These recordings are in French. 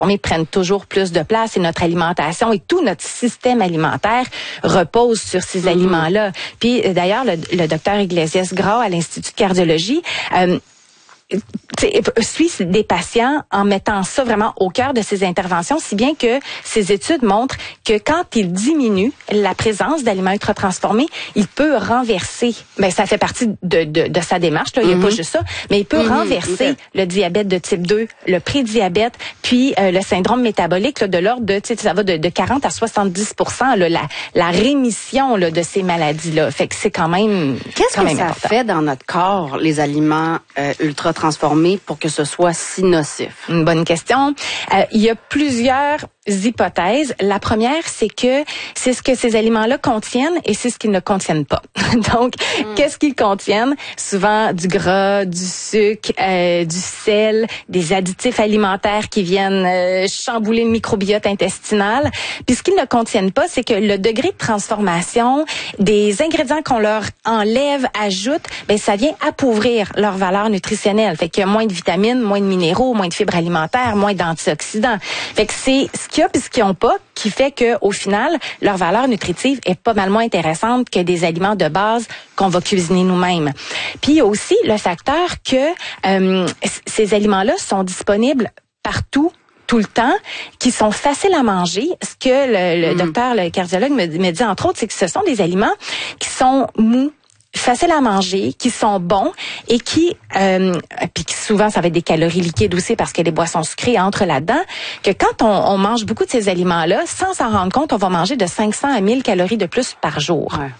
prennent toujours plus de place et notre alimentation et tout notre système alimentaire repose sur ces aliments-là. Puis d'ailleurs, le docteur Iglesias-Grau à l'Institut de cardiologie suit des patients en mettant ça vraiment au cœur de ses interventions, si bien que ces études montrent que quand il diminue la présence d'aliments ultra-transformés, il peut renverser, ça fait partie de sa démarche, là, il n'y a pas juste ça, mais il peut renverser le diabète de type 2, le prédiabète, puis le syndrome métabolique là, de l'ordre de, ça va de 40 à 70% là, la rémission là, de ces maladies-là. Fait que c'est quand même Qu'est-ce quand que même ça important. fait dans notre corps, les aliments ultra-transformés, pour que ce soit si nocif? Une bonne question. Il y a plusieurs hypothèses. La première, c'est que c'est ce que ces aliments-là contiennent et c'est ce qu'ils ne contiennent pas. Donc, qu'est-ce qu'ils contiennent? Souvent du gras, du sucre, du sel, des additifs alimentaires qui viennent chambouler le microbiote intestinal. Puis ce qu'ils ne contiennent pas, c'est que le degré de transformation des ingrédients qu'on leur enlève, ajoute, ça vient appauvrir leur valeur nutritionnelle. Fait qu'il y a moins de vitamines, moins de minéraux, moins de fibres alimentaires, moins d'antioxydants. Fait que c'est ce qu'il y a puis ce qu'ils n'ont pas qui fait que au final, leur valeur nutritive est pas mal moins intéressante que des aliments de base qu'on va cuisiner nous-mêmes. Puis il y a aussi le facteur que ces aliments-là sont disponibles partout, tout le temps, qui sont faciles à manger. Ce que le docteur, le cardiologue me dit entre autres, c'est que ce sont des aliments qui sont mous, faciles à manger, qui sont bons et qui puis souvent ça va être des calories liquides aussi parce que les boissons sucrées entrent là-dedans, que quand on mange beaucoup de ces aliments-là, sans s'en rendre compte, on va manger de 500 à 1000 calories de plus par jour. Ouais.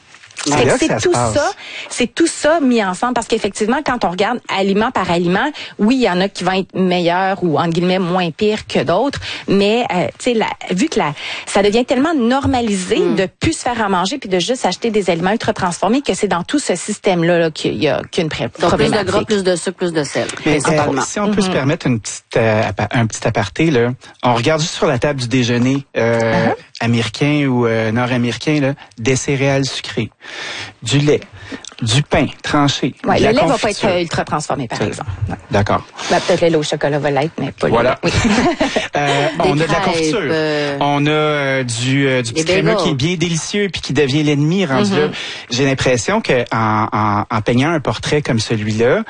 C'est tout ça mis ensemble parce qu'effectivement, quand on regarde aliment par aliment, oui, il y en a qui vont être meilleurs ou, entre guillemets, moins pires que d'autres, mais, vu que ça devient tellement normalisé de plus se faire à manger puis de juste acheter des aliments ultra transformés que c'est dans tout ce système-là là, qu'il y a qu'une problématique. Donc, plus de gras, plus de sucre, plus de sel. Mais si on peut se permettre un petit aparté, là, on regarde juste sur la table du déjeuner américain ou nord-américain, là, des céréales sucrées, du lait, du pain tranché. Oui, le lait confiture. va pas être ultra transformé, par exemple. Ouais. D'accord. Peut-être le lait au chocolat va l'être, mais pas voilà. le lait. Oui. On a de la confiture. On a du petit crémeux qui est bien délicieux puis qui devient l'ennemi rendu là. J'ai l'impression que en peignant un portrait comme celui-là,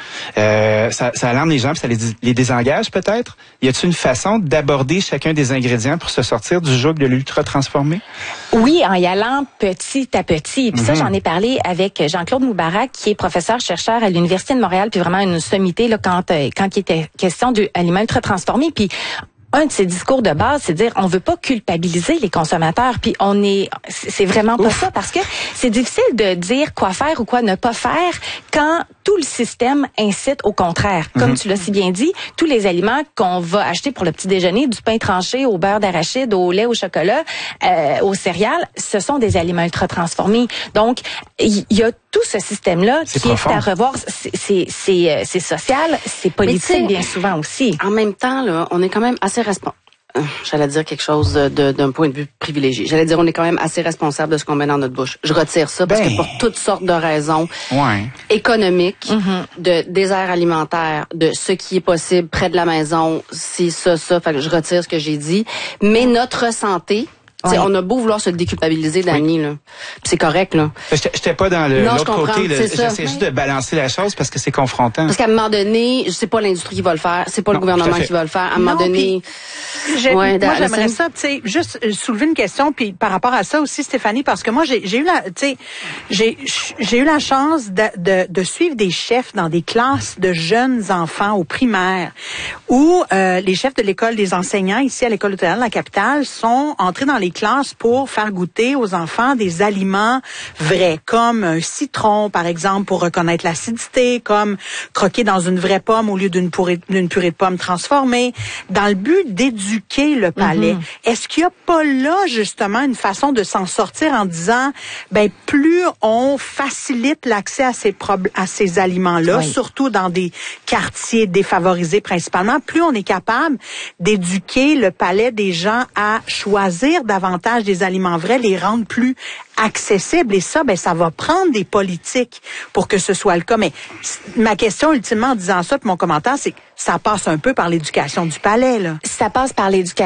ça alarme les gens puis ça les désengage peut-être. Y a-t-il une façon d'aborder chacun des ingrédients pour se sortir du joug de l'ultra transformé? Oui, en y allant petit à petit. Puis ça, j'en ai parlé avec Jean-Claude Moubarak, qui est professeur-chercheur à l'Université de Montréal, puis vraiment une sommité là, quand il était question d'aliments ultra transformés. Puis un de ses discours de base, c'est de dire on veut pas culpabiliser les consommateurs, puis c'est vraiment pas ça, parce que c'est difficile de dire quoi faire ou quoi ne pas faire quand tout le système incite au contraire. Comme tu l'as si bien dit, tous les aliments qu'on va acheter pour le petit déjeuner, du pain tranché au beurre d'arachide, au lait, au chocolat, aux céréales, ce sont des aliments ultra transformés. Donc, il y a tout ce système-là qui est à revoir. C'est social, c'est politique bien souvent aussi. En même temps, là, on est quand même assez j'allais dire quelque chose d'un point de vue privilégié. J'allais dire on est quand même assez responsable de ce qu'on met dans notre bouche. Je retire ça parce que pour toutes sortes de raisons économiques, de désert alimentaire, de ce qui est possible près de la maison, c'est ça. Fait que je retire ce que j'ai dit. Mais notre santé, on a beau vouloir se déculpabiliser, Dani, là. C'est correct, là. J'étais pas dans l'autre côté, là. J'essaie juste de balancer la chose parce que c'est confrontant. Parce qu'à un moment donné, c'est pas l'industrie qui va le faire, c'est pas le gouvernement qui va le faire. À un moment donné, moi j'aimerais ça, tu sais, juste soulever une question puis par rapport à ça aussi, Stéphanie, parce que moi j'ai eu la chance de suivre des chefs dans des classes de jeunes enfants au primaire où les chefs de l'école des enseignants ici à l'école hôtelière de la capitale sont entrés dans les classes pour faire goûter aux enfants des aliments vrais, comme un citron, par exemple, pour reconnaître l'acidité, comme croquer dans une vraie pomme au lieu d'une purée de pommes transformée, dans le but d'éduquer le palais. Est-ce qu'il n'y a pas là, justement, une façon de s'en sortir en disant, plus on facilite l'accès à ces aliments-là, surtout dans des quartiers défavorisés principalement, plus on est capable d'éduquer le palais des gens à choisir davantage des aliments vrais, les rendre plus accessibles. Et ça, ça va prendre des politiques pour que ce soit le cas. Mais ma question, ultimement, en disant ça, puis mon commentaire, c'est que ça passe un peu par l'éducation du palais, là. Ça passe par l'éducation